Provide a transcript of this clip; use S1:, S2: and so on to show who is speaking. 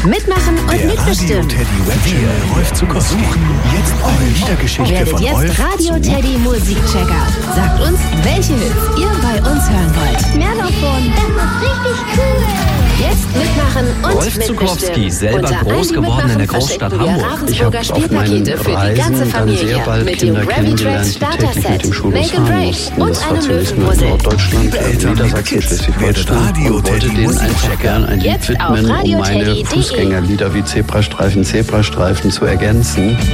S1: Mitmachen und
S2: Der
S1: mitbestimmen.
S2: Radio Teddy Webchannel Rolf Zuckowski. Jetzt eure Liedergeschichte
S1: Werdet
S2: von
S1: jetzt
S2: Rolf
S1: Radio Teddy Musikchecker. Sagt uns, welche Hits ihr bei uns hören wollt.
S3: Mehr davon. Das ist richtig cool.
S1: Jetzt mitmachen und
S4: Rolf Zuckowski,
S1: mitbestimmen.
S4: selber
S1: Unter
S4: groß
S1: allen, die
S4: geworden in der
S1: mitmachen,
S4: Großstadt
S1: verschenken wir
S4: Hamburg.
S5: Ich habe
S1: Ravensburger
S5: auf meinen
S1: Spielpakete für die
S5: Reisen
S1: ganze
S5: dann
S1: Familie.
S5: sehr bald
S1: Mit
S5: Kinder
S1: dem Gravy
S5: kennengelernt,
S1: Tracks
S5: die
S1: Starter
S5: täglich mit dem
S1: Set,
S5: Schulbus
S1: Make and
S5: fahren
S1: Break
S5: mussten.
S1: und
S5: Das war
S1: einem
S5: zunächst nur
S1: Löwenpuzzle.
S5: Norddeutschland,
S2: Liebe Eltern,
S5: Niedersachsen,
S2: liebe Kids,
S5: Schleswig-Holstein
S2: Radio
S5: und wollte
S2: Teddy
S5: denen
S2: Musikchecker.
S5: einfach gern ein Lied
S1: Jetzt auf
S5: widmen, um meine
S1: radioteddy.de.
S5: Fußgängerlieder wie Zebrastreifen, Zebrastreifen zu ergänzen.